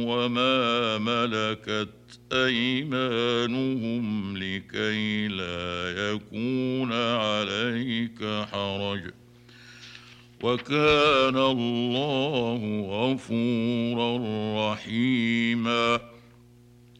وما ملكت أيمانهم لكي لا يكون عليك حرج، وكان الله غفورا رحيما.